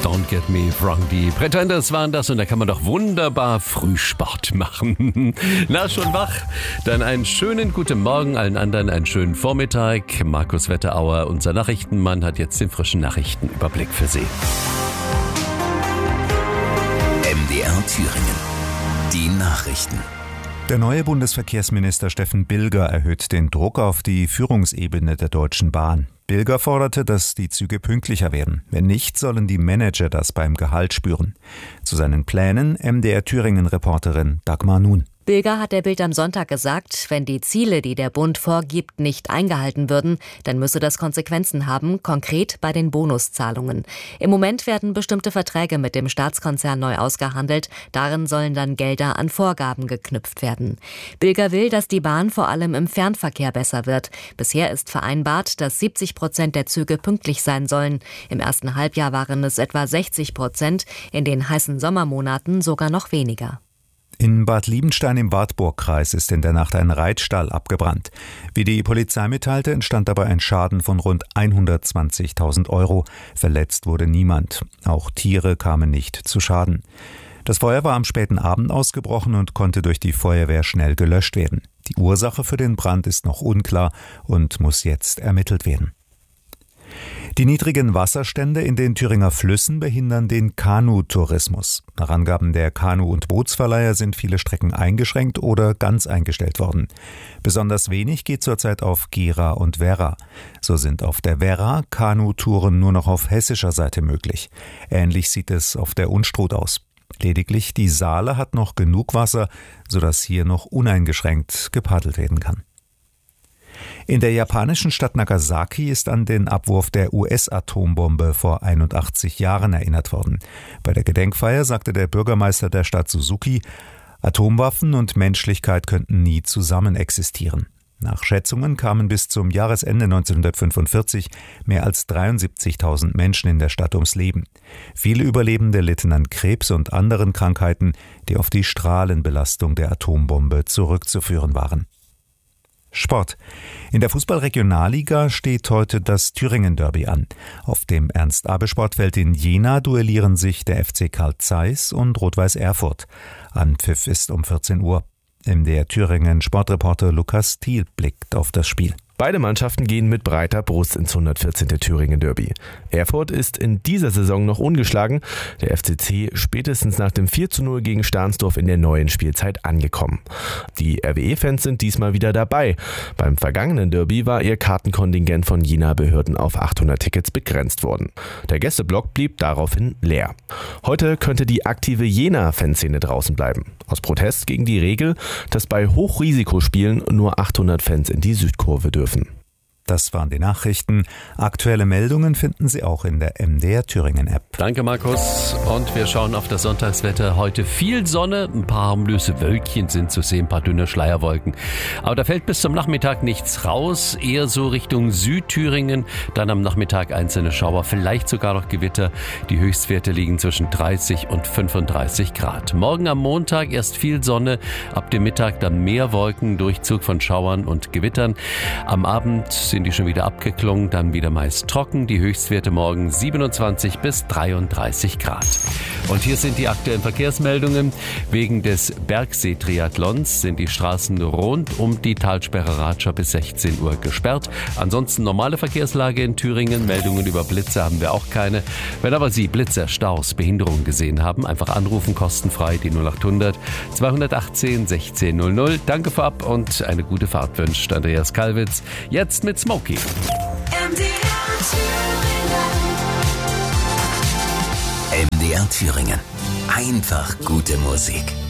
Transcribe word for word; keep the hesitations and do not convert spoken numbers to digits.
Don't Get Me Wrong, die Pretenders waren das und da kann man doch wunderbar Frühsport machen. Na, schon wach? Dann einen schönen guten Morgen, allen anderen einen schönen Vormittag. Markus Wetterauer, unser Nachrichtenmann, hat jetzt den frischen Nachrichtenüberblick für Sie. M D R Thüringen. Die Nachrichten. Der neue Bundesverkehrsminister Steffen Bilger erhöht den Druck auf die Führungsebene der Deutschen Bahn. Bilger forderte, dass die Züge pünktlicher werden. Wenn nicht, sollen die Manager das beim Gehalt spüren. Zu seinen Plänen M D R Thüringen-Reporterin Dagmar Nun. Bilger hat der Bild am Sonntag gesagt, wenn die Ziele, die der Bund vorgibt, nicht eingehalten würden, dann müsse das Konsequenzen haben, konkret bei den Bonuszahlungen. Im Moment werden bestimmte Verträge mit dem Staatskonzern neu ausgehandelt. Darin sollen dann Gelder an Vorgaben geknüpft werden. Bilger will, dass die Bahn vor allem im Fernverkehr besser wird. Bisher ist vereinbart, dass siebzig Prozent der Züge pünktlich sein sollen. Im ersten Halbjahr waren es etwa sechzig Prozent, in den heißen Sommermonaten sogar noch weniger. In Bad Liebenstein im Wartburgkreis ist in der Nacht ein Reitstall abgebrannt. Wie die Polizei mitteilte, entstand dabei ein Schaden von rund hundertzwanzigtausend Euro. Verletzt wurde niemand. Auch Tiere kamen nicht zu Schaden. Das Feuer war am späten Abend ausgebrochen und konnte durch die Feuerwehr schnell gelöscht werden. Die Ursache für den Brand ist noch unklar und muss jetzt ermittelt werden. Die niedrigen Wasserstände in den Thüringer Flüssen behindern den Kanutourismus. Nach Angaben der Kanu- und Bootsverleiher sind viele Strecken eingeschränkt oder ganz eingestellt worden. Besonders wenig geht zurzeit auf Gera und Werra. So sind auf der Werra Kanutouren nur noch auf hessischer Seite möglich. Ähnlich sieht es auf der Unstrut aus. Lediglich die Saale hat noch genug Wasser, sodass hier noch uneingeschränkt gepaddelt werden kann. In der japanischen Stadt Nagasaki ist an den Abwurf der U S-Atombombe vor einundachtzig Jahren erinnert worden. Bei der Gedenkfeier sagte der Bürgermeister der Stadt Suzuki, Atomwaffen und Menschlichkeit könnten nie zusammen existieren. Nach Schätzungen kamen bis zum Jahresende neunzehnhundertfünfundvierzig mehr als dreiundsiebzigtausend Menschen in der Stadt ums Leben. Viele Überlebende litten an Krebs und anderen Krankheiten, die auf die Strahlenbelastung der Atombombe zurückzuführen waren. Sport. In der Fußball-Regionalliga steht heute das Thüringen-Derby an. Auf dem Ernst-Abbe-Sportfeld in Jena duellieren sich der F C Carl Zeiss und Rot-Weiß Erfurt. Anpfiff ist um vierzehn Uhr. M D R Thüringen-Sportreporter Lukas Thiel blickt auf das Spiel. Beide Mannschaften gehen mit breiter Brust ins hundertvierzehnte Thüringen-Derby. Erfurt ist in dieser Saison noch ungeschlagen, der F C C spätestens nach dem vier zu null gegen Stahnsdorf in der neuen Spielzeit angekommen. Die R W E-Fans sind diesmal wieder dabei. Beim vergangenen Derby war ihr Kartenkontingent von Jena-Behörden auf achthundert Tickets begrenzt worden. Der Gästeblock blieb daraufhin leer. Heute könnte die aktive Jena-Fanszene draußen bleiben. Aus Protest gegen die Regel, dass bei Hochrisikospielen nur achthundert Fans in die Südkurve dürfen. Das waren die Nachrichten. Aktuelle Meldungen finden Sie auch in der M D R Thüringen-App. Danke, Markus. Und wir schauen auf das Sonntagswetter. Heute viel Sonne, ein paar harmlose Wölkchen sind zu sehen, ein paar dünne Schleierwolken. Aber da fällt bis zum Nachmittag nichts raus, eher so Richtung Südthüringen. Dann am Nachmittag einzelne Schauer, vielleicht sogar noch Gewitter. Die Höchstwerte liegen zwischen dreißig und fünfunddreißig Grad. Morgen am Montag erst viel Sonne, ab dem Mittag dann mehr Wolken, Durchzug von Schauern und Gewittern. Am Abend sind die schon wieder abgeklungen, dann wieder meist trocken. Die Höchstwerte morgen siebenundzwanzig bis dreiunddreißig Grad. Und hier sind die aktuellen Verkehrsmeldungen. Wegen des Bergsee-Triathlons sind die Straßen rund um die Talsperre Ratscher bis sechzehn Uhr gesperrt. Ansonsten normale Verkehrslage in Thüringen. Meldungen über Blitze haben wir auch keine. Wenn aber Sie Blitze, Staus, Behinderungen gesehen haben, einfach anrufen, kostenfrei die null achthundert zweihundertachtzehn sechzehn null null. Danke vorab und eine gute Fahrt wünscht Andreas Kalwitz. Jetzt mit Smokey. M D R Thüringen. Einfach gute Musik.